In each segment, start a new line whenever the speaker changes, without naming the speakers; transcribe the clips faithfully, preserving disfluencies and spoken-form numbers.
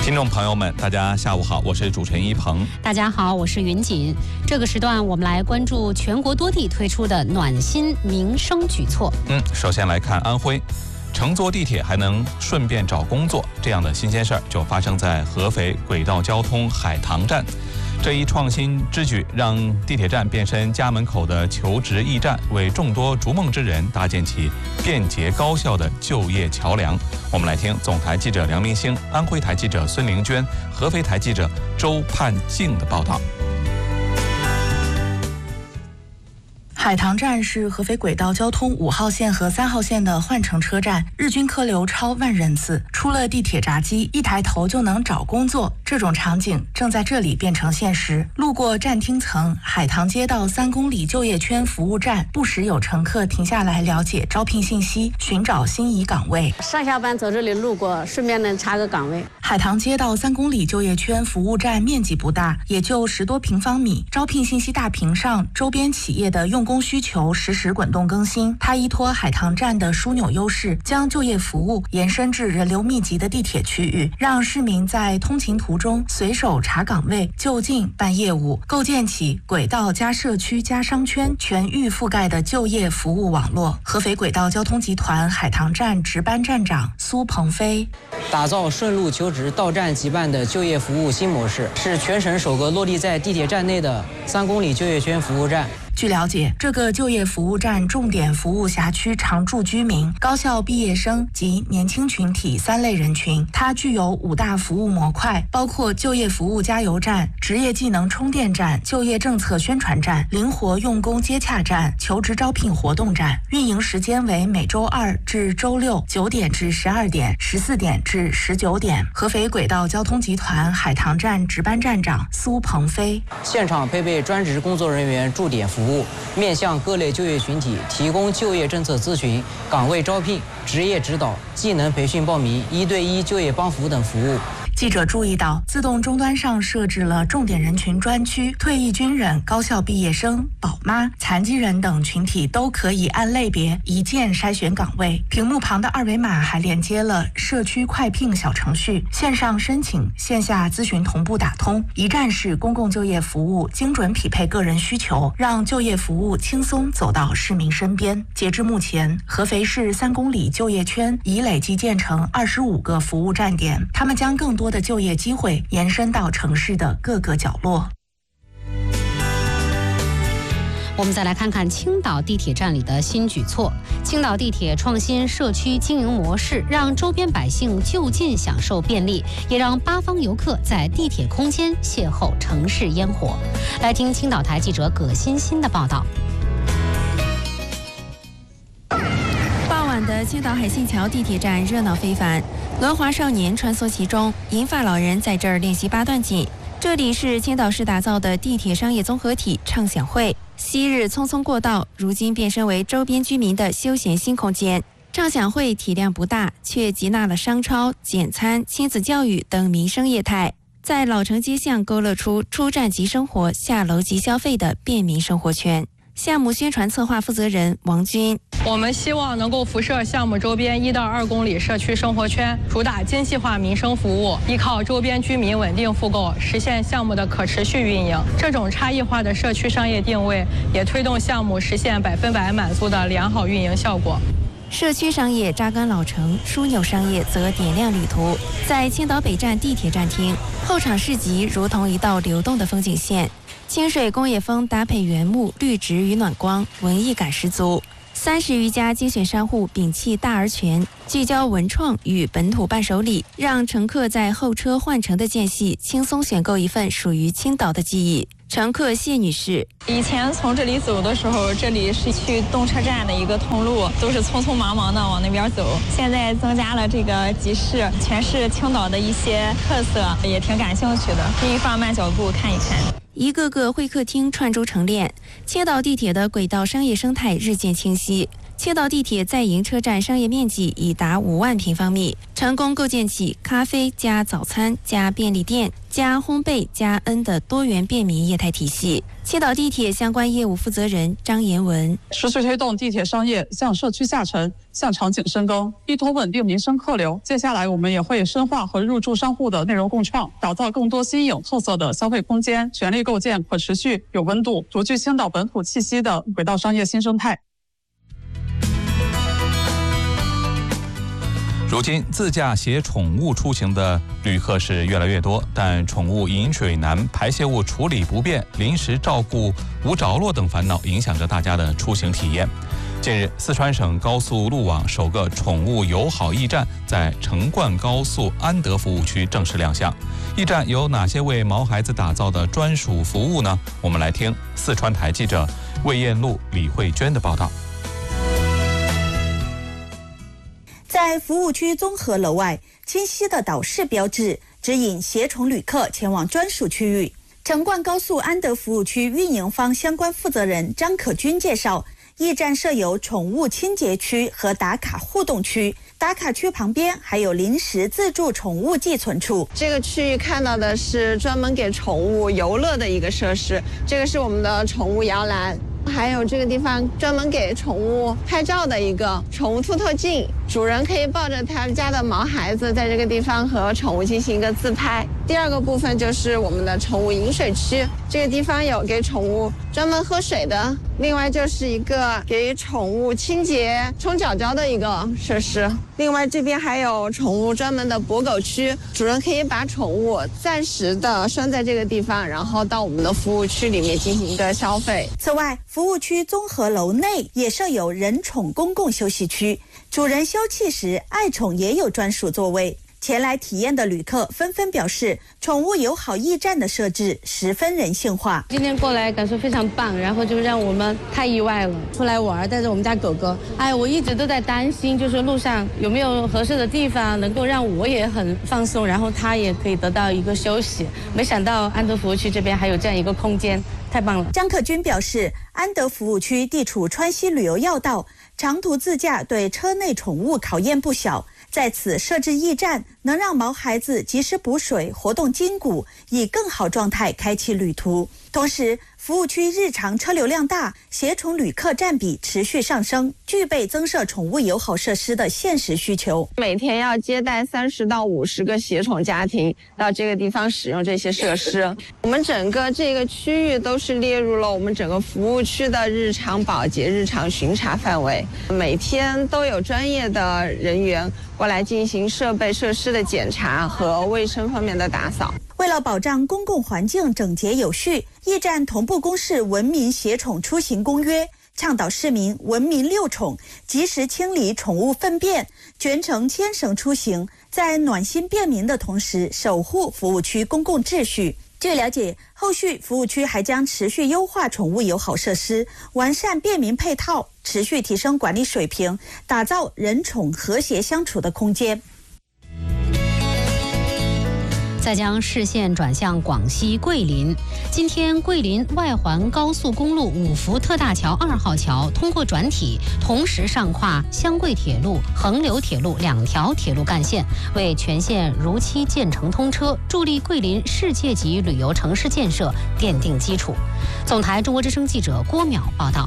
听众朋友们，大家下午好，我是主持人一鹏。
大家好，我是云锦。这个时段我们来关注全国多地推出的暖心民生举措。
嗯，首先来看安徽，乘坐地铁还能顺便找工作，这样的新鲜事儿就发生在合肥轨道交通海棠站。这一创新之举让地铁站变身家门口的求职驿站，为众多逐梦之人搭建起便捷高效的就业桥梁。我们来听总台记者梁明星、安徽台记者孙玲娟、合肥台记者周盼静的报道。
海棠站是合肥轨道交通五号线和三号线的换乘车站，日均客流超万人次。出了地铁闸机，一抬头就能找工作，这种场景正在这里变成现实。路过站厅层，海棠街道三公里就业圈服务站，不时有乘客停下来了解招聘信息，寻找心仪岗位。
上下班走这里路过，顺便能查个岗位。
海棠街道三公里就业圈服务站面积不大，也就十多平方米。招聘信息大屏上，周边企业的用工需求实时滚动更新。它依托海棠站的枢纽优势，将就业服务延伸至人流密集的地铁区域，让市民在通勤途中随手查岗位，就近办业务，构建起轨道加社区加商圈全域覆盖的就业服务网络。合肥轨道交通集团海棠站值班站长苏鹏飞，
打造顺路求职到站即办的就业服务新模式，是全省首个落地在地铁站内的三公里就业圈服务站。
据了解，这个就业服务站重点服务辖区常住居民、高校毕业生及年轻群体三类人群。它具有五大服务模块，包括就业服务加油站、职业技能充电站、就业政策宣传站、灵活用工接洽站、求职招聘活动站。运营时间为每周二至周六九点至十二点、十四点至十九点。合肥轨道交通集团海棠站值班站长苏鹏飞，
现场配备专职工作人员驻点服务。服务面向各类就业群体提供就业政策咨询、岗位招聘、职业指导、技能培训报名、一对一就业帮扶等服务。
记者注意到，自动终端上设置了重点人群专区，退役军人、高校毕业生、宝妈、残疾人等群体都可以按类别一键筛选岗位。屏幕旁的二维码还连接了社区快聘小程序，线上申请、线下咨询同步打通，一站式公共就业服务，精准匹配个人需求，让就业服务轻松走到市民身边。截至目前，合肥市三公里就业圈已累计建成二十五个服务站点，他们将更多的就业机会延伸到城市的各个角落。
我们再来看看青岛地铁站里的新举措。青岛地铁创新社区经营模式，让周边百姓就近享受便利，也让八方游客在地铁空间邂逅城市烟火。来听青岛台记者葛欣欣的报道。
傍晚的青岛海信桥地铁站热闹非凡，轮滑少年穿梭其中，银发老人在这儿练习八段锦。这里是青岛市打造的地铁商业综合体畅享会，昔日匆匆过道，如今变身为周边居民的休闲新空间。畅享会体量不大，却集纳了商超、简餐、亲子教育等民生业态，在老城街巷勾勒出出站即生活、下楼即消费的便民生活圈。项目宣传策划负责人王军，
我们希望能够辐射项目周边一到二公里社区生活圈，主打精细化民生服务，依靠周边居民稳定复购，实现项目的可持续运营。这种差异化的社区商业定位，也推动项目实现百分百满足的良好运营效果。
社区商业扎根老城，枢纽商业则点亮旅途。在青岛北站地铁站厅，后场市集如同一道流动的风景线，清水工业风搭配原木绿植与暖光，文艺感十足。三十余家精选商户摒弃大而全，聚焦文创与本土伴手礼，让乘客在候车换乘的间隙轻松选购一份属于青岛的记忆。乘客谢女士，
以前从这里走的时候，这里是去动车站的一个通路，都是匆匆忙忙的往那边走。现在增加了这个集市，全是青岛的一些特色，也挺感兴趣的，可以放慢脚步看一看。
一个个会客厅串珠成链，青岛地铁的轨道商业生态日渐清晰。 青岛地铁在营车站商业面积已达五万平方米，成功构建起咖啡加早餐加便利店加烘焙加 N 的多元便民业态体系。青岛地铁相关业务负责人张延文：
持续推动地铁商业向社区下沉、向场景深耕，依托稳定民生客流。接下来，我们也会深化和入驻商户的内容共创，打造更多新颖特色的消费空间，全力构建可持续、有温度、独具青岛本土气息的轨道商业新生态。
如今，自驾携宠物出行的旅客是越来越多，但宠物饮水难、排泄物处理不便、临时照顾无着落等烦恼影响着大家的出行体验。近日，四川省高速路网首个宠物友好驿站在成灌高速安德服务区正式亮相。驿站有哪些为毛孩子打造的专属服务呢？我们来听四川台记者魏艳露、李慧娟的报道。
在服务区综合楼外，清晰的导示标志指引携宠旅客前往专属区域。成灌高速安德服务区运营方相关负责人张可军介绍，驿站设有宠物清洁区和打卡互动区，打卡区旁边还有临时自助宠物寄存处。
这个区域看到的是专门给宠物游乐的一个设施，这个是我们的宠物摇篮。还有这个地方专门给宠物拍照的一个宠物凸透镜，主人可以抱着他们家的毛孩子在这个地方和宠物进行一个自拍。第二个部分就是我们的宠物饮水区，这个地方有给宠物专门喝水的，另外就是一个给宠物清洁冲脚胶的一个设施。另外这边还有宠物专门的博狗区，主人可以把宠物暂时的拴在这个地方，然后到我们的服务区里面进行一个消费。
此外，服务区综合楼内也设有人宠公共休息区，主人休憩时爱宠也有专属座位。前来体验的旅客纷纷表示，宠物友好驿站的设置十分人性化。
今天过来感受非常棒，然后就让我们太意外了。出来玩带着我们家狗狗，哎，我一直都在担心，就是路上有没有合适的地方能够让我也很放松，然后它也可以得到一个休息。没想到安德服务区这边还有这样一个空间，太棒了。
张可军表示，安德服务区地处川西旅游要道，长途自驾对车内宠物考验不小。在此设置驿站，能让毛孩子及时补水、活动筋骨，以更好状态开启旅途。同时，服务区日常车流量大，携宠旅客占比持续上升，具备增设宠物友好设施的现实需求。
每天要接待三十到五十个携宠家庭到这个地方使用这些设施。我们整个这个区域都是列入了我们整个服务区的日常保洁、日常巡查范围，每天都有专业的人员过来进行设备设施的检查和卫生方面的打扫。
为了保障公共环境整洁有序，驿站同步公示文明携宠出行公约，倡导市民文明遛宠，及时清理宠物粪便，全程牵绳出行，在暖心便民的同时守护服务区公共秩序。据了解，后续服务区还将持续优化宠物友好设施，完善便民配套，持续提升管理水平，打造人宠和谐相处的空间。
再将视线转向广西桂林，今天桂林外环高速公路五福特大桥二号桥通过转体，同时上跨湘桂铁路、横流铁路两条铁路干线，为全线如期建成通车，助力桂林世界级旅游城市建设奠定基础。总台中国之声记者郭淼报道。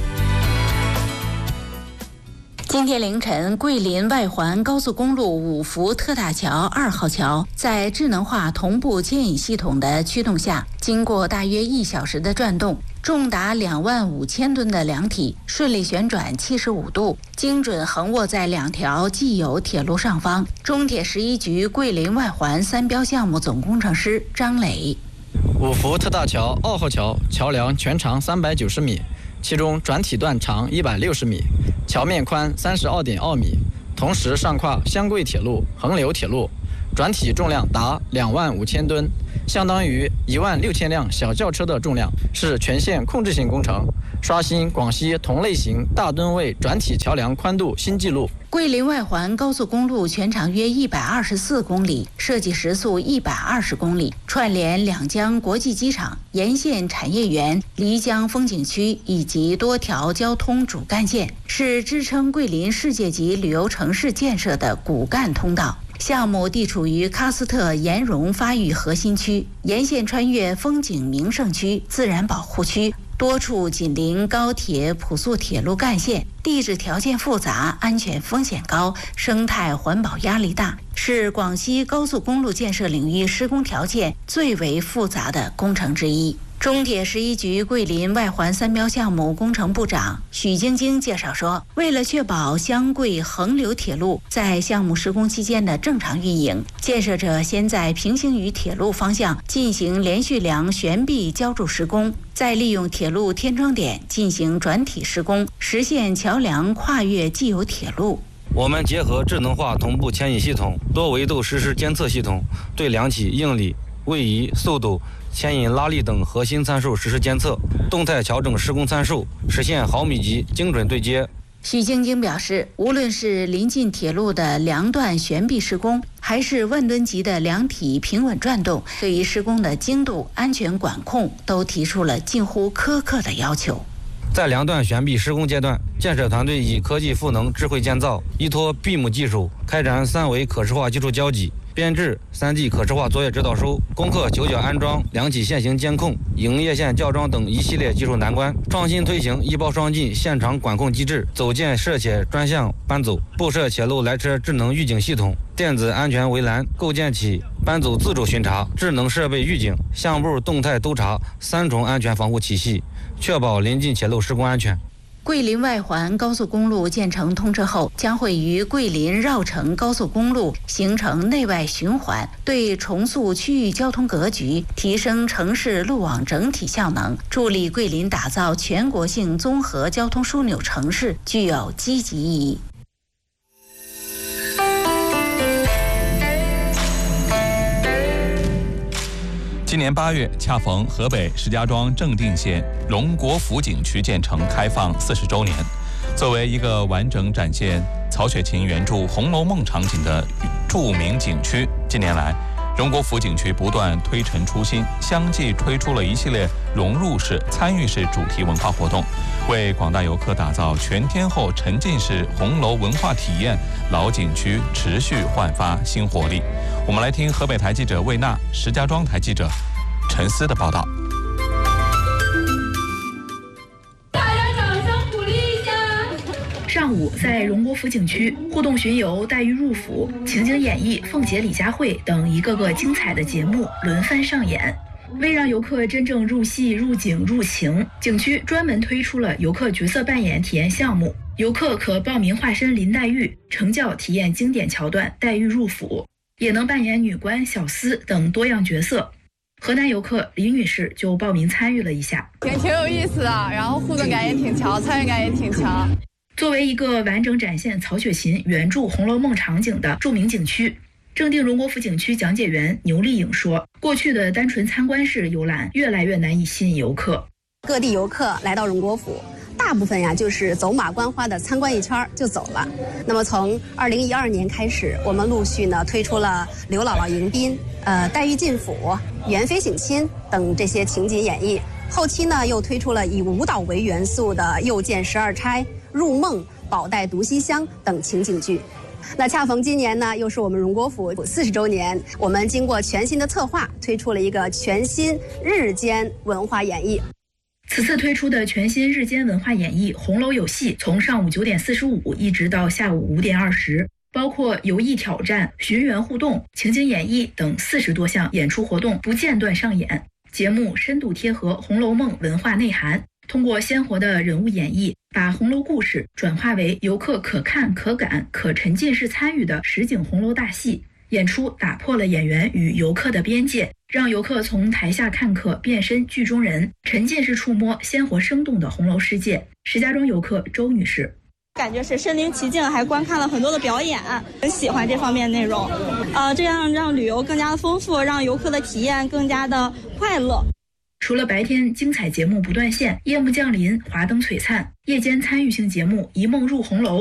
今天凌晨，桂林外环高速公路五福特大桥二号桥在智能化同步牵引系统的驱动下，经过大约一小时的转动，重达两万五千吨的梁体顺利旋转七十五度，精准横卧在两条既有铁路上方。中铁十一局桂林外环三标项目总工程师张磊：
五福特大桥二号桥桥梁全长三百九十米。其中转体段长一百六十米，桥面宽三十二点二米，同时上跨湘桂铁路、横流铁路， 转体重量达两万五千吨，相当于一万六千辆小轿车的重量，是全线控制性工程，刷新广西同类型大吨位转体桥梁宽度新纪录。
桂林外环高速公路全长约一百二十四公里，设计时速一百二十公里，串联两江国际机场、沿线产业园、漓江风景区以及多条交通主干线，是支撑桂林世界级旅游城市建设的骨干通道。项目地处于喀斯特岩溶发育核心区，沿线穿越风景名胜区、自然保护区，多处紧邻高铁、普速铁路干线，地质条件复杂，安全风险高，生态环保压力大，是广西高速公路建设领域施工条件最为复杂的工程之一。中铁十一局桂林外环三标项目工程部长许晶晶介绍说，为了确保湘桂横流铁路在项目施工期间的正常运营，建设者先在平行于铁路方向进行连续梁悬臂浇筑施工，再利用铁路天窗点进行转体施工，实现桥梁跨越既有铁路。
我们结合智能化同步牵引系统、多维度实时监测系统，对梁体、应力、位移、速度、牵引拉力等核心参数实时监测，动态调整施工参数，实现毫米级精准对接。
许晶晶表示，无论是临近铁路的梁段悬臂施工，还是万吨级的梁体平稳转动，对于施工的精度、安全管控都提出了近乎苛刻的要求。
在梁段悬臂施工阶段，建设团队以科技赋能智慧建造，依托 B I M 技术，开展三维可视化技术交集，编制 三 D 可视化作业指导书，攻克九角安装、梁体线型监控、营业线校装等一系列技术难关，创新推行一包双进现场管控机制，走建设且专项班组，布设铁路来车智能预警系统、电子安全围栏，构建起班组自主巡查、智能设备预警、项目动态督查三重安全防护体系，确保临近铁路施工安全。
桂林外环高速公路建成通车后，将会与桂林绕城高速公路形成内外循环，对重塑区域交通格局、提升城市路网整体效能，助力桂林打造全国性综合交通枢纽城市，具有积极意义。
今年八月，恰逢河北石家庄正定县荣国府景区建成开放四十周年。作为一个完整展现曹雪芹原著《红楼梦》场景的著名景区，近年来荣国府景区不断推陈出新，相继推出了一系列融入式、参与式主题文化活动，为广大游客打造全天候沉浸式红楼文化体验，老景区持续焕发新活力。我们来听河北台记者魏娜、石家庄台记者陈思的报道。
大家掌声鼓励一下。
上午在荣国府景区，互动巡游、带鱼入府、情景演绎、凤姐李佳慧等一个个精彩的节目轮番上演。为让游客真正入戏、入景、入情，景区专门推出了游客角色扮演体验项目，游客可报名化身林黛玉，乘轿体验经典桥段黛玉入府，也能扮演女官、小厮等多样角色。河南游客李女士就报名参与了一下，
挺挺有意思的，然后互动感也挺强，参与感也挺强。
作为一个完整展现曹雪芹原著《红楼梦》场景的著名景区，正定荣国府景区讲解员牛丽颖说，过去的单纯参观式游览越来越难以吸引游客。
各地游客来到荣国府，大部分呀就是走马观花的参观一圈就走了。那么从二零一二年开始，我们陆续呢推出了刘姥姥迎宾、呃黛玉进府、元妃省亲等这些情景演绎。后期呢又推出了以舞蹈为元素的又见十二钗、入梦、宝黛毒西厢等情景剧。那恰逢今年呢，又是我们荣国府四十周年，我们经过全新的策划，推出了一个全新日间文化演绎。
此次推出的全新日间文化演绎《红楼有戏》，从上午九点四十五一直到下午五点二十，包括游艺挑战、寻园互动、情景演绎等四十多项演出活动不间断上演。节目深度贴合《红楼梦》文化内涵，通过鲜活的人物演绎，把红楼故事转化为游客可看可感可沉浸式参与的实景红楼大戏。演出打破了演员与游客的边界，让游客从台下看客变身剧中人，沉浸式触摸鲜活生动的红楼世界。石家庄游客周女士，
感觉是身临其境，还观看了很多的表演，很喜欢这方面内容。呃，这样让旅游更加的丰富，让游客的体验更加的快乐。
除了白天精彩节目不断线，夜幕降临，华灯璀璨，夜间参与性节目《一梦入红楼》